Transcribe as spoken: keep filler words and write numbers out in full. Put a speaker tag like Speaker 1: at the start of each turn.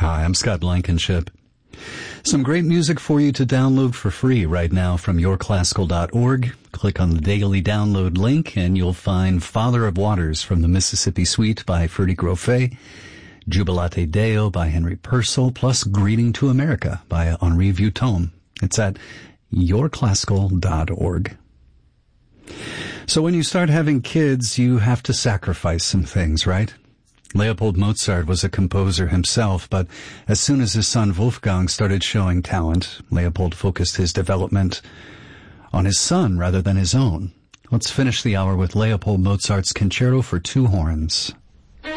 Speaker 1: Hi, I'm Scott Blankenship. Some great music for you to download for free right now from your classical dot org. Click on the daily download link and you'll find Father of Waters from the Mississippi Suite by Ferdy Grofé, Jubilate Deo by Henry Purcell, plus Greeting to America by Henri Vuitton. It's at your classical dot org. So when you start having kids, you have to sacrifice some things, right? Leopold Mozart was a composer himself, but as soon as his son Wolfgang started showing talent, Leopold focused his development on his son rather than his own. Let's finish the hour with Leopold Mozart's Concerto for Two Horns.